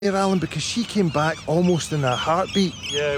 there, Alan, because she came back almost in a heartbeat. Yeah,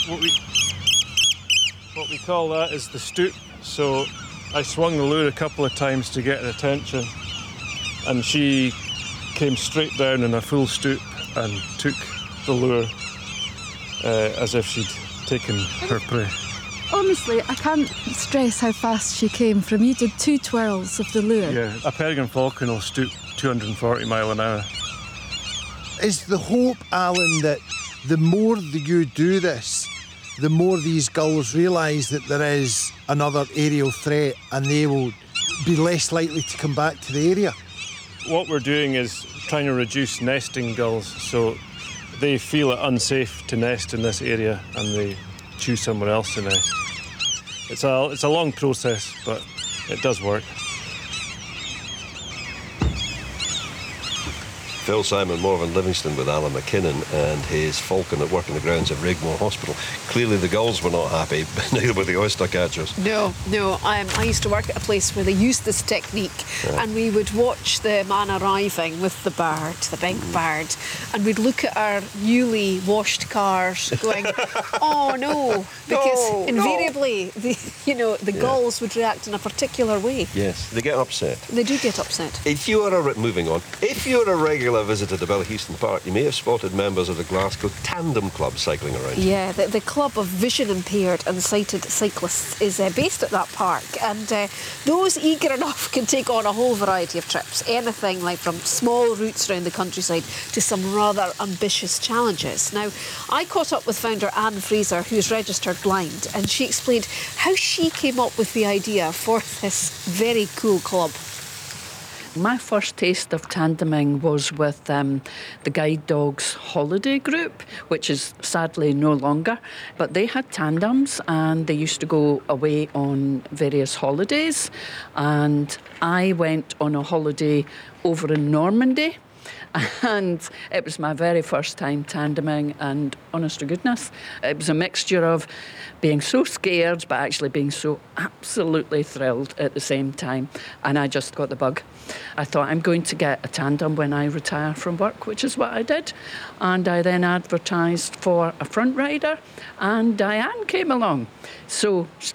what we call that is the stoop. So I swung the lure a couple of times to get her attention, and she came straight down in a full stoop and took the lure as if she'd taken her prey. Honestly, I can't stress how fast she came from. You did 2 twirls of the lure. Yeah, a peregrine falcon will stoop 240 mile an hour. Is the hope, Alan, that the more that you do this, the more these gulls realise that there is another aerial threat and they will be less likely to come back to the area? What we're doing is trying to reduce nesting gulls, so they feel it unsafe to nest in this area and they choose somewhere else to nest. It's a long process, but it does work. Phil Simon Morvan Livingston with Alan McKinnon and his falcon at work in the grounds of Rigmore Hospital. Clearly the gulls were not happy, but neither were the oyster catchers. No. I used to work at a place where they used this technique, and we would watch the man arriving with the bird, the big bird, and we'd look at our newly washed cars going, oh no, because invariably the gulls would react in a particular way. Yes, they get upset. They do get upset. If you're a regular visitor to Ballyheaston Park, you may have spotted members of the Glasgow Tandem Club cycling around. Yeah, the Club of Vision Impaired and Sighted Cyclists is based at that park, and those eager enough can take on a whole variety of trips, anything like from small routes around the countryside to some rather ambitious challenges. Now, I caught up with founder Anne Fraser, who's registered blind, and she explained how she came up with the idea for this very cool club. My first taste of tandeming was with the Guide Dogs holiday group, which is sadly no longer. But they had tandems and they used to go away on various holidays. And I went on a holiday over in Normandy. And it was my very first time tandeming, and honest to goodness, it was a mixture of being so scared but actually being so absolutely thrilled at the same time. And I just got the bug. I thought, I'm going to get a tandem when I retire from work, which is what I did. And I then advertised for a front rider, and Diane came along. So